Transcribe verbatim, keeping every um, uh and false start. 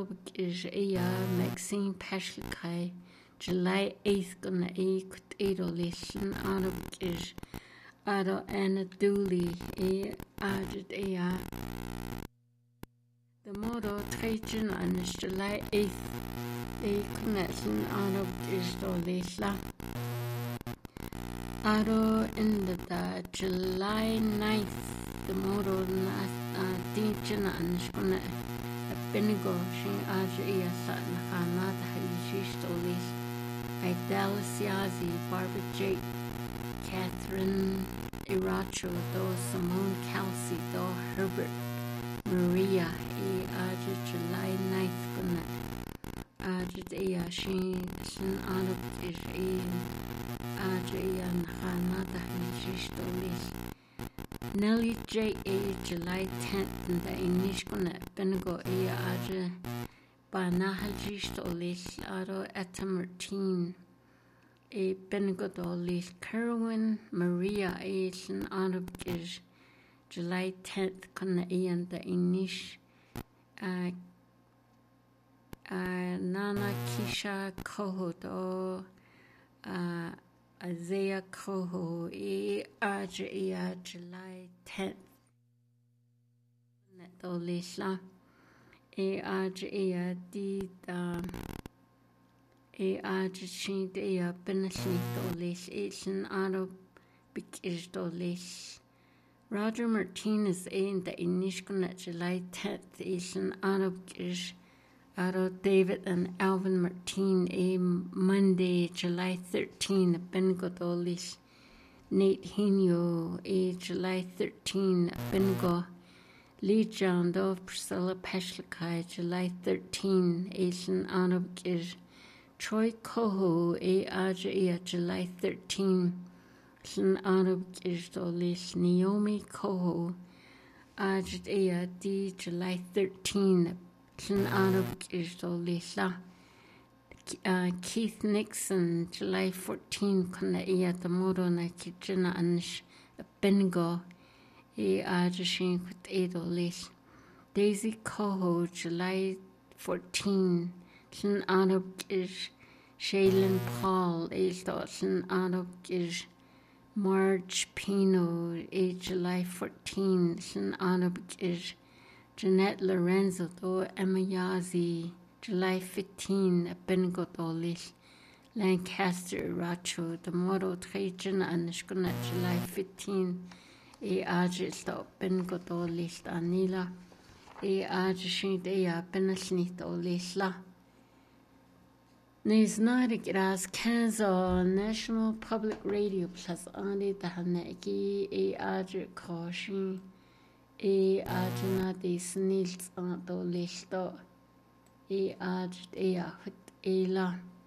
is a Maxine Pashlikai, July eighth, gonna a cut edo listen out of is Ado Anna Dooley, a added a the motto Trajan and July eighth, a connection out of is do lisla. Ado in the July ninth, the motto na Trajan and Shkuna. Benigo shin aja iya sa nakana da halishi stolis ay Dallas Yazi, Barbara Jake, Catherine Iracho, do Simone Kelsey, do Herbert Maria, e aja July ninth kuna aja iya shin shin anab is e aja iya nakana da halishi stolis. Nelly J A July tenth and the Inish gonna Benigo A Aja Banahaji Stolis Ado Etta Martin A Benigo Dolis Kerwin Maria A Shin Ado Gish July tenth gonna A and the Inish uh, uh, Nana Kisha Koho do uh, Isaiah Koho, e aja e July tenth. Neto lisla. E aja e di um e aja shin e a benasli do lis. E sin aro bikish do lis. Roger Martinez e in the inishkuna July tenth. E sin aro bikish. Ado David and Alvin Martin, a Monday, July thirteenth, Bengo Dolis. Nate Hino, a July thirteenth, Bengo. Lee John Do, Priscilla Peshlikai, July thirteenth, Asian Anabgir. Troy Koho, a Aja, July thirteenth, Asian Anabgir Dolis. Naomi Koho, Aja, D, July thirteenth, Sin Arab Isdolisa. Uh, Keith Nixon, July fourteenth, Kuna Iya the Morona Kitchena and Bengo, E Ajashin with Edolis. Daisy Coho, July fourteenth, Sin Arab Gish. Shaylin Paul, Isdol, Sin Arab Gish. Marge Pino, A July fourteenth, Sin Arab Gish. Jeanette Lorenzo, do Emma Yazi, July fifteenth, Bengo Dolis. Lancaster Racho, the Moro Trajan and Shkuna, July fifteenth, E Ajis, do Bengo Dolis, Anila, E Ajishin, Dea Benasnit Dolisla. Niznarik Ras Kanzo, National Public Radio Plus Andi Dahaneki, E Ajit Koshin. E ajna de snils ando listo. E aj e ahut e la.